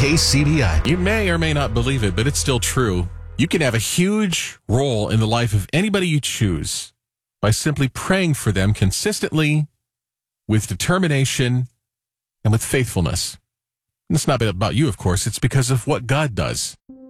KCBI. You may or may not believe it, but it's still true. You can have a huge role in the life of anybody you choose by simply praying for them consistently, with determination, and with faithfulness. And it's not about you, of course. It's because of what God does.